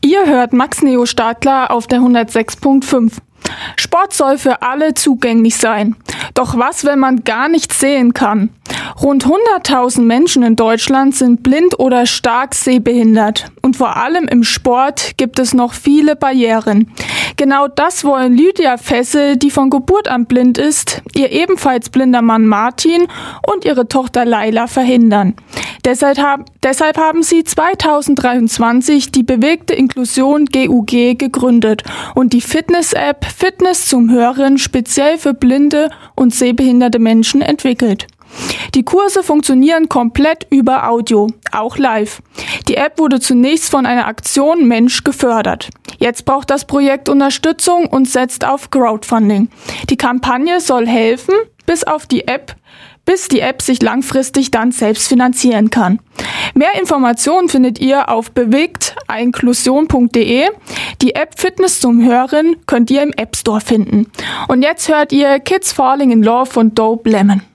Ihr hört Max Neo Stadler auf der 106.5. Sport soll für alle zugänglich sein. Doch was, wenn man gar nichts sehen kann? Rund 100.000 Menschen in Deutschland sind blind oder stark sehbehindert. Und vor allem im Sport gibt es noch viele Barrieren. Genau das wollen Lydia Fessel, die von Geburt an blind ist, ihr ebenfalls blinder Mann Martin und ihre Tochter Laila verhindern. Deshalb haben sie 2023 die bewegte Inklusion GUG gegründet und die Fitness-App Fitness zum Hören speziell für blinde und sehbehinderte Menschen entwickelt. Die Kurse funktionieren komplett über Audio, auch live. Die App wurde zunächst von einer Aktion Mensch gefördert. Jetzt braucht das Projekt Unterstützung und setzt auf Crowdfunding. Die Kampagne soll helfen, bis die App sich langfristig dann selbst finanzieren kann. Mehr Informationen findet ihr auf bewegtinklusion.de. Die App Fitness zum Hören könnt ihr im App Store finden. Und jetzt hört ihr Kids Falling in Love von Dope Lemon.